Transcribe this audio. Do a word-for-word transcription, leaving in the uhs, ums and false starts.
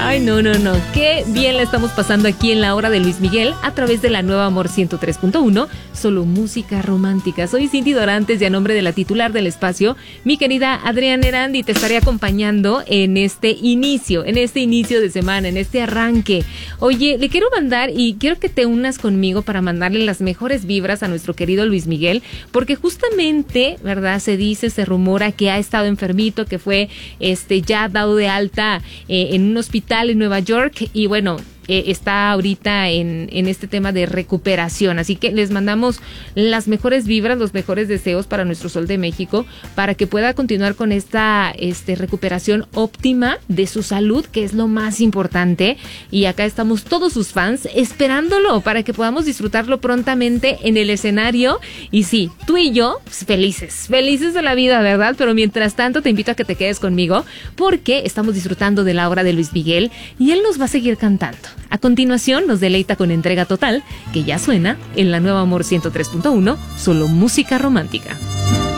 Ay, no, no, no. Qué bien la estamos pasando aquí en la hora de Luis Miguel a través de la nueva Amor ciento tres punto uno. Solo música romántica. Soy Cindy Dorantes y a nombre de la titular del espacio, mi querida Adriana Erandi, te estaré acompañando en este inicio, en este inicio de semana, en este arranque. Oye, le quiero mandar y quiero que te unas conmigo para mandarle las mejores vibras a nuestro querido Luis Miguel, porque justamente, ¿verdad? Se dice, se rumora que ha estado enfermito, que fue este ya dado de alta eh, en un hospital en Nueva York y bueno, eh, está ahorita en, en este tema de recuperación. Así que les mandamos las mejores vibras, los mejores deseos para nuestro Sol de México, para que pueda continuar con esta este, recuperación óptima de su salud, que es lo más importante. Y acá estamos todos sus fans esperándolo para que podamos disfrutarlo prontamente en el escenario. Y sí, tú y yo, pues, felices, felices de la vida, ¿verdad? Pero mientras tanto te invito a que te quedes conmigo porque estamos disfrutando de la obra de Luis Miguel y él nos va a seguir cantando. A continuación nos deleita con Entrega Total, que ya suena en la nueva Amor ciento tres punto uno, solo música romántica.